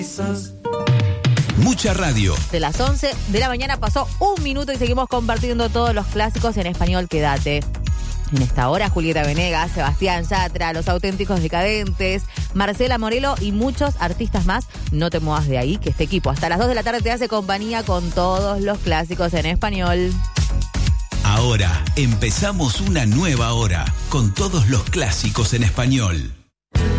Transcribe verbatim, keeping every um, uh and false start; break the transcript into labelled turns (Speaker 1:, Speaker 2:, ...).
Speaker 1: Mucha radio.
Speaker 2: De las once de la mañana pasó un minuto y seguimos compartiendo todos los clásicos en español. Quédate. En esta hora, Julieta Venegas, Sebastián Yatra, Los Auténticos Decadentes, Marcela Morelo y muchos artistas más. No te muevas de ahí, que este equipo hasta las dos de la tarde te hace compañía con todos los clásicos en español.
Speaker 1: Ahora empezamos una nueva hora con todos los clásicos en español.